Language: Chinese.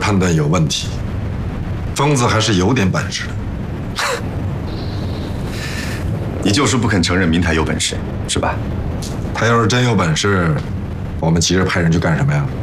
判断有问题。疯子还是有点本事的。 你就是不肯承认明台有本事，是吧？ 他要是真有本事，我们急着派人去干什么呀？